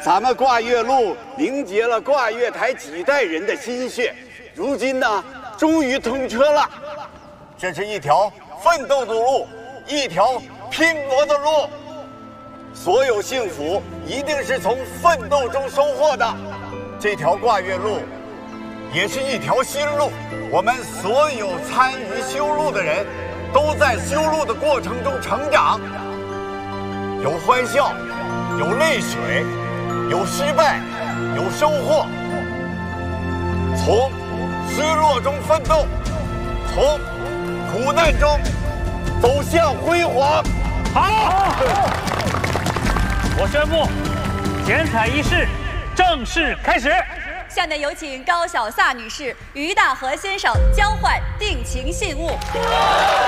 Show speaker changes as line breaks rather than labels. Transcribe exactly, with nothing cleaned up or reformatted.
咱们挂月路凝结了挂月台几代人的心血，如今呢，终于通车了。这是一条奋斗的路，一条拼搏的路。所有幸福一定是从奋斗中收获的。这条挂月路，也是一条新路。我们所有参与修路的人，都在修路的过程中成长，有欢笑，有泪水，有失败，有收获。从失落中奋斗，从苦难中走向辉煌。
好，我宣布，剪彩仪式正式开始。
下面有请高小萨女士与大和先生交换定情信物。